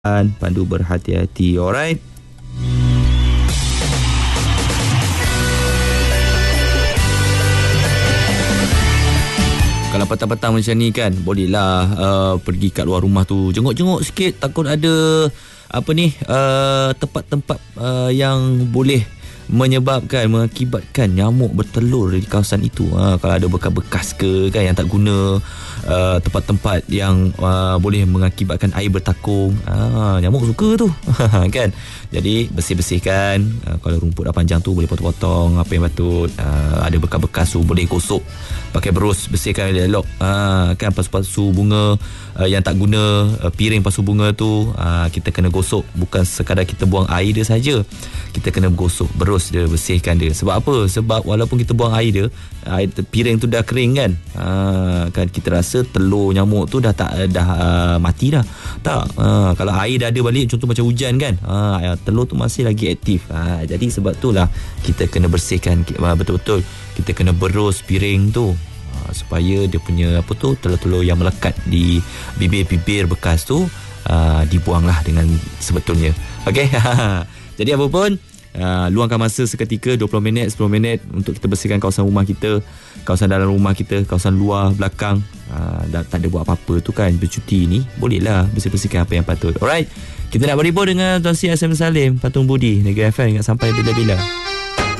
pandu berhati-hati. Alright. Kalau petang-petang macam ni kan, bolehlah pergi kat luar rumah tu, jenguk-jenguk sikit, takut ada tempat-tempat yang boleh mengakibatkan nyamuk bertelur di kawasan itu. Kalau ada bekas-bekas ke kan yang tak guna, tempat-tempat yang boleh mengakibatkan air bertakung, nyamuk suka tu kan. Jadi bersih-bersihkan. Kalau rumput dah panjang tu boleh potong-potong apa yang patut. Ada bekas-bekas tu boleh gosok pakai berus, bersihkan elok. Kan pasu-pasu bunga yang tak guna, piring pasu bunga tu kita kena gosok. Bukan sekadar kita buang air dia saja, kita kena gosok, berus dia, bersihkan dia. Sebab apa? Sebab walaupun kita buang air dia, piring tu dah kering kan, kan kita rasa telur nyamuk tu dah mati dah. Tak, kalau air dah ada balik, contoh macam hujan kan, telur tu masih lagi aktif. Jadi sebab itulah kita kena bersihkan betul-betul. Kita kena berus piring tu supaya dia punya telur-telur yang melekat di bibir-bibir bekas tu dibuanglah dengan sebetulnya. Okey. Jadi apa pun, luangkan masa seketika 20 minit 10 minit untuk kita bersihkan kawasan rumah kita, kawasan dalam rumah kita, kawasan luar belakang. Tak ada buat apa-apa tu kan, bercuti ni bolehlah bersih-bersihkan apa yang patut. Alright, kita nak berhibur dengan Tuan Sri Hassan Salim, Patung Budi, Negeri FM. Ingat sampai bila-bila.